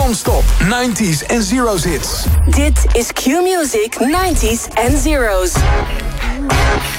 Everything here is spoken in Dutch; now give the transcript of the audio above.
Non-stop 90s en zeros hits. Dit is Q-Music 90s en zeros.